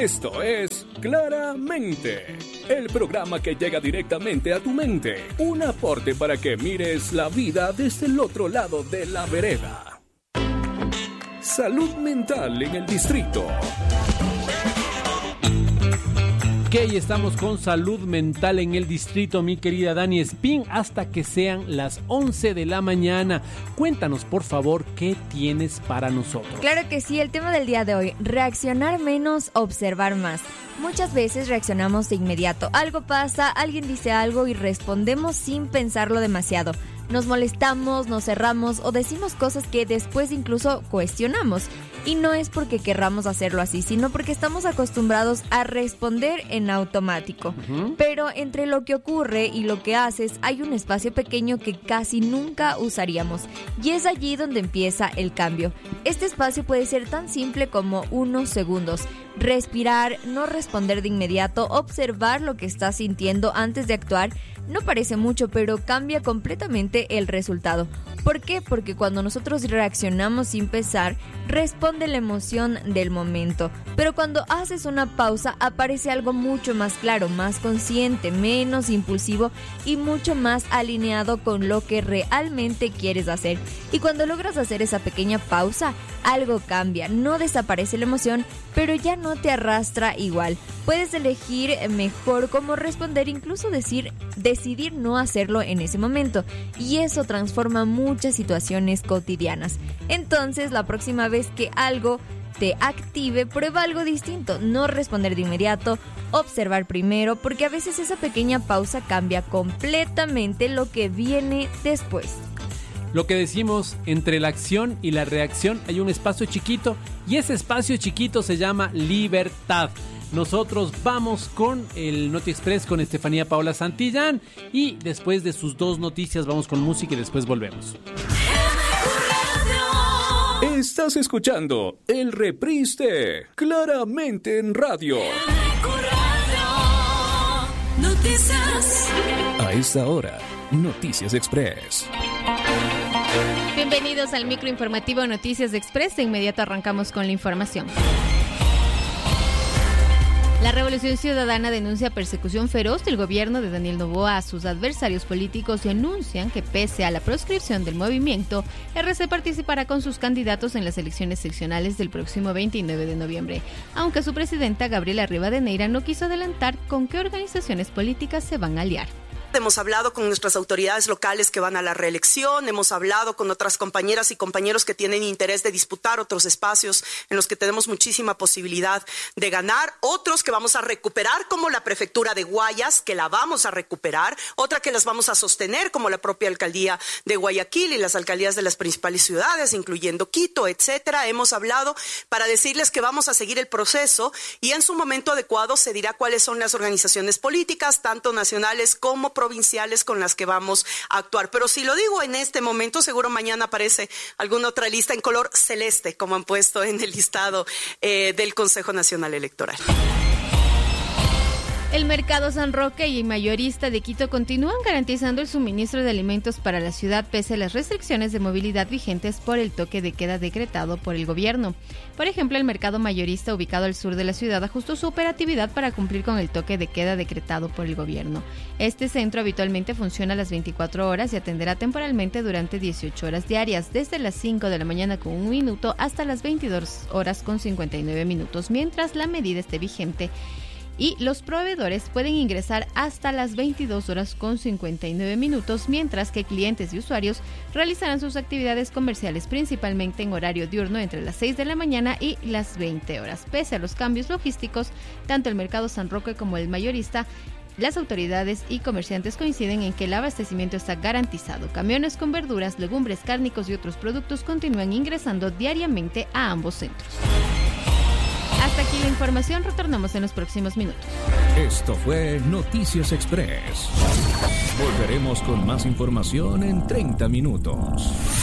Esto es Claramente, el programa que llega directamente a tu mente. Un aporte para que mires la vida desde el otro lado de la vereda. Salud mental en el distrito. Ok, estamos con salud mental en el distrito, mi querida Dani Espín, hasta que sean las 11 de la mañana. Cuéntanos, por favor, ¿qué tienes para nosotros? Claro que sí, el tema del día de hoy, reaccionar menos, observar más. Muchas veces reaccionamos de inmediato. Algo pasa, alguien dice algo y respondemos sin pensarlo demasiado. Nos molestamos, nos cerramos o decimos cosas que después incluso cuestionamos. Y no es porque querramos hacerlo así, sino porque estamos acostumbrados a responder en automático. Pero entre lo que ocurre y lo que haces hay un espacio pequeño que casi nunca usaríamos. Y es allí donde empieza el cambio. Este espacio puede ser tan simple como unos segundos. Respirar, no responder de inmediato, observar lo que estás sintiendo antes de actuar. No parece mucho, pero cambia completamente el resultado. ¿Por qué? Porque cuando nosotros reaccionamos sin pensar, responde la emoción del momento. Pero cuando haces una pausa, aparece algo mucho más claro, más consciente, menos impulsivo y mucho más alineado con lo que realmente quieres hacer. Y cuando logras hacer esa pequeña pausa, algo cambia. No desaparece la emoción, pero ya no te arrastra igual. Puedes elegir mejor cómo responder, incluso decidir no hacerlo en ese momento. Y eso transforma muchas situaciones cotidianas. Entonces, la próxima vez que algo te active, prueba algo distinto. No responder de inmediato, observar primero, porque a veces esa pequeña pausa cambia completamente lo que viene después. Lo que decimos, entre la acción y la reacción hay un espacio chiquito, y ese espacio chiquito se llama libertad. Nosotros vamos con el Noti Express con Estefanía Paola Santillán, y después de sus dos noticias vamos con música y después volvemos. Estás escuchando el reprise de Claramente en Radio. Noticias. A esta hora, Noticias Express. Bienvenidos al microinformativo Noticias Express. De inmediato arrancamos con la información. La Revolución Ciudadana denuncia persecución feroz del gobierno de Daniel Noboa a sus adversarios políticos y anuncian que pese a la proscripción del movimiento, RC participará con sus candidatos en las elecciones seccionales del próximo 29 de noviembre, aunque su presidenta Gabriela Rivadeneira no quiso adelantar con qué organizaciones políticas se van a aliar. Hemos hablado con nuestras autoridades locales que van a la reelección, hemos hablado con otras compañeras y compañeros que tienen interés de disputar otros espacios en los que tenemos muchísima posibilidad de ganar, otros que vamos a recuperar como la prefectura de Guayas, que la vamos a recuperar, otra que las vamos a sostener como la propia alcaldía de Guayaquil y las alcaldías de las principales ciudades, incluyendo Quito, etcétera. Hemos hablado para decirles que vamos a seguir el proceso y en su momento adecuado se dirá cuáles son las organizaciones políticas, tanto nacionales como provinciales con las que vamos a actuar. Pero si lo digo en este momento, seguro mañana aparece alguna otra lista en color celeste, como han puesto en el listado del Consejo Nacional Electoral. El Mercado San Roque y el mayorista de Quito continúan garantizando el suministro de alimentos para la ciudad pese a las restricciones de movilidad vigentes por el toque de queda decretado por el gobierno. Por ejemplo, el mercado mayorista ubicado al sur de la ciudad ajustó su operatividad para cumplir con el toque de queda decretado por el gobierno. Este centro habitualmente funciona a las 24 horas y atenderá temporalmente durante 18 horas diarias, desde las 5 de la mañana con 1 minuto hasta las 22 horas con 59 minutos, mientras la medida esté vigente. Y los proveedores pueden ingresar hasta las 22 horas con 59 minutos, mientras que clientes y usuarios realizarán sus actividades comerciales principalmente en horario diurno entre las 6 de la mañana y las 20 horas. Pese a los cambios logísticos, tanto el Mercado San Roque como el mayorista, las autoridades y comerciantes coinciden en que el abastecimiento está garantizado. Camiones con verduras, legumbres, cárnicos y otros productos continúan ingresando diariamente a ambos centros. Hasta aquí la información, retornamos en los próximos minutos. Esto fue Noticias Express. Volveremos con más información en 30 minutos.